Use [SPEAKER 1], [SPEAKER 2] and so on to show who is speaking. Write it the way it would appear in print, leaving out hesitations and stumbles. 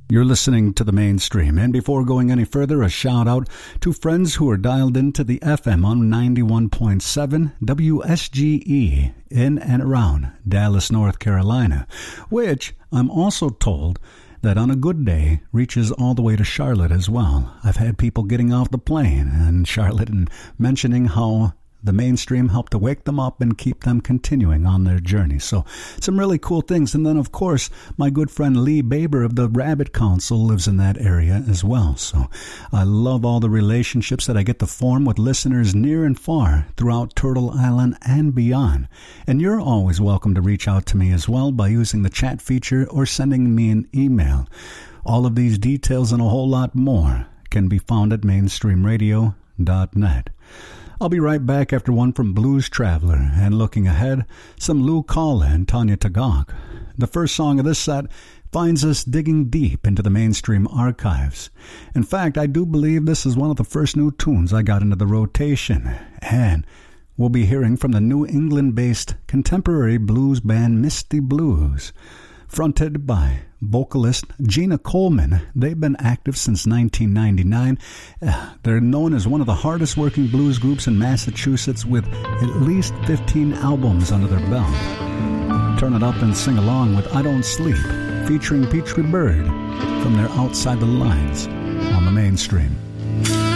[SPEAKER 1] You're listening to the Mainstream, and before going any further, a shout out to friends who are dialed into the FM on 91.7 WSGE in and around Dallas, North Carolina, which I'm also told that on a good day reaches all the way to Charlotte as well. I've had people getting off the plane in Charlotte and mentioning how the Mainstream helped to wake them up and keep them continuing on their journey. So some really cool things. And then, of course, my good friend Lee Baber of the Rabbit Council lives in that area as well. So I love all the relationships that I get to form with listeners near and far throughout Turtle Island and beyond. And you're always welcome to reach out to me as well by using the chat feature or sending me an email. All of these details and a whole lot more can be found at mainstreamradio.net. I'll be right back after one from Blues Traveler, and looking ahead, some Lou Calla and Tanya Tagaq. The first song of this set finds us digging deep into the Mainstream archives. In fact, I do believe this is one of the first new tunes I got into the rotation, and we'll be hearing from the New England-based contemporary blues band Misty Blues. Fronted by vocalist Gina Coleman, they've been active since 1999. They're known as one of the hardest working blues groups in Massachusetts with at least 15 albums under their belt. Turn it up and sing along with I Don't Sleep, featuring Petrie Bird from their Outside the Lines on the Mainstream.